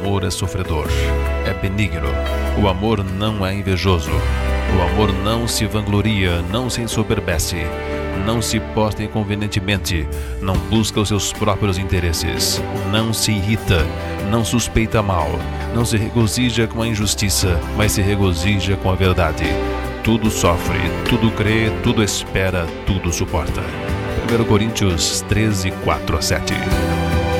amor é sofredor, é benigno. O amor não é invejoso. O amor não se vangloria, não se ensoberbece, não se posta inconvenientemente, não busca os seus próprios interesses, não se irrita, não suspeita mal, não se regozija com a injustiça, mas se regozija com a verdade. Tudo sofre, tudo crê, tudo espera, tudo suporta. 1 Coríntios 13, 4-7.